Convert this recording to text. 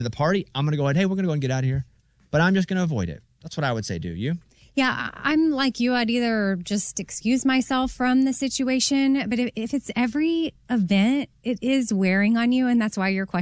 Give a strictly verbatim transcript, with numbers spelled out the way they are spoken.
the party, I'm going to go ahead, hey, we're going to go and get out of here. But I'm just going to avoid it. That's what I would say, do you? Yeah, I'm like you. I'd either just excuse myself from the situation. But if, if it's every event, it is wearing on you. And that's why your question